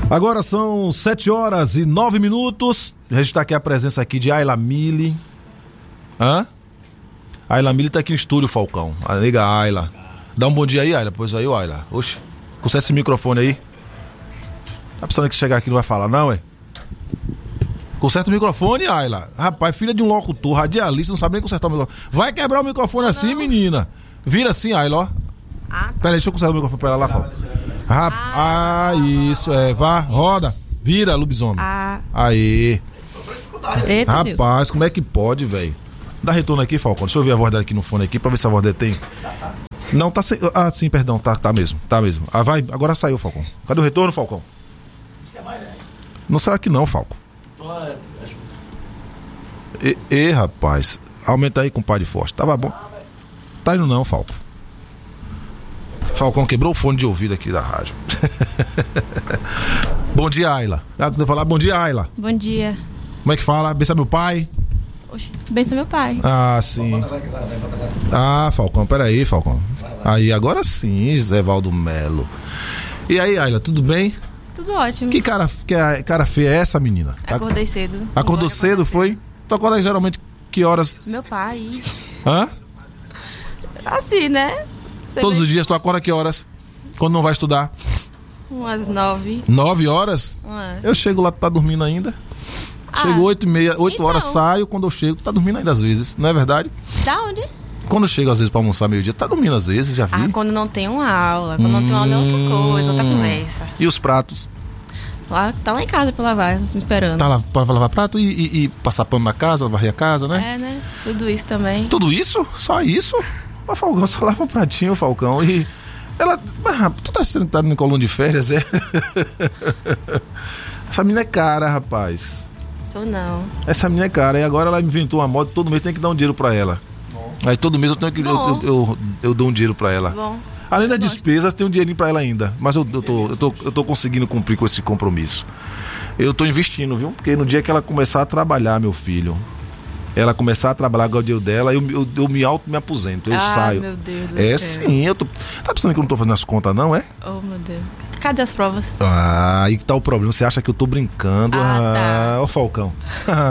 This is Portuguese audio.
Agora são 7h09. A gente está aqui a presença aqui de Ayla Mille. Ayla Mille tá aqui no estúdio, Falcão. A nega Ayla. Dá um bom dia aí, Ayla. Pois aí, Ayla. Oxe, conserta esse microfone aí. Tá pensando que chegar aqui não vai falar, não, é? Conserta o microfone, Ayla. Rapaz, filha de um locutor, radialista, não sabe nem consertar o microfone. Vai quebrar o microfone assim, menina. Vira assim, Ayla, ó. Pera aí, deixa eu consertar o microfone pra ela lá, Falcão. Isso, vá, roda, vira, lobisomem. Aí. Eita, rapaz, Deus. Como é que pode, velho? Dá retorno aqui, Falcão. Deixa eu ouvir a voz dela aqui no fone aqui, pra ver se a voz dela tem. Não, tá sem. Sim, perdão, tá mesmo. Vai, agora saiu, Falcão. Cadê o retorno, Falcão? Não saiu aqui não, Falcão. Rapaz, aumenta aí, compadre Forte. Tava bom. Tá indo não, Falcão. Falcão quebrou o fone de ouvido aqui da rádio. Bom dia, Ayla. Vou falar bom dia, Ayla. Bom dia. Como é que fala? Benção meu pai? Oxe, benção meu pai. Sim. Falcão, peraí, Falcão. Aí, agora sim, Zé Valdo Melo. E aí, Ayla, tudo bem? Tudo ótimo. Que cara feia é essa, menina? Acordei cedo. Acordou cedo, foi? Tu acorda geralmente que horas? Meu pai. Assim, né? Todos os dias tu acorda que horas? Quando não vai estudar? Umas 9. 9 horas? Eu chego lá, tu tá dormindo ainda? Chego 8h30, 8 horas saio, quando eu chego, tu tá dormindo ainda às vezes, não é verdade? Da onde? Quando eu chego às vezes pra almoçar meio-dia, tá dormindo às vezes, já vi. Quando não tem uma aula, quando não tem uma aula é outra coisa, outra conversa. E os pratos? Tá lá em casa pra lavar, me esperando. Tá lá pra lavar prato e passar pano na casa, varrer a casa, né? Né? Tudo isso também. Tudo isso? Só isso? Mas Falcão, só lava um pratinho, Falcão. E ela... tu tá sentado no coluna de férias, é? Essa menina é cara, rapaz. Sou não. Essa menina é cara. E agora ela inventou uma moda, todo mês tem que dar um dinheiro pra ela. Bom. Aí todo mês eu tenho que... Eu dou um dinheiro pra ela. Bom. Além das despesas, tem um dinheirinho pra ela ainda. Mas eu tô conseguindo cumprir com esse compromisso. Eu tô investindo, viu? Porque no dia que ela começar a trabalhar, meu filho... Ela começar a trabalhar com o dinheiro dela, eu me aposento, eu saio. Meu Deus do céu. Sim, tá pensando que eu não tô fazendo as contas, não, é? Oh, meu Deus. Cadê as provas? Aí que tá o problema, você acha que eu tô brincando? Tá. Ó, Falcão.